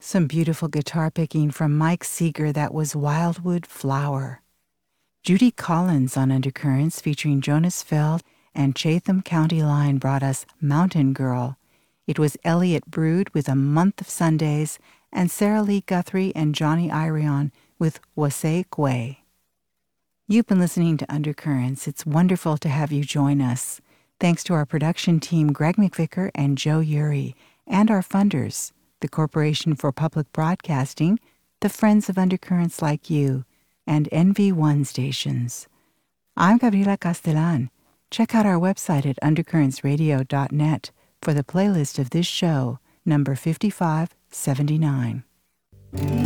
Some beautiful guitar picking from Mike Seeger. That was Wildwood Flower. Judy Collins on Undercurrents featuring Jonas Feld and Chatham County Line brought us Mountain Girl. It was Elliot Brood with A Month of Sundays and Sarah Lee Guthrie and Johnny Irion with Wasay Kwe. You've been listening to Undercurrents. It's wonderful to have you join us. Thanks to our production team, Greg McVicker and Joe Uri, and our funders, the Corporation for Public Broadcasting, the Friends of Undercurrents like you, and NV1 stations. I'm Gabriela Castellan. Check out our website at undercurrentsradio.net for the playlist of this show, number 5579.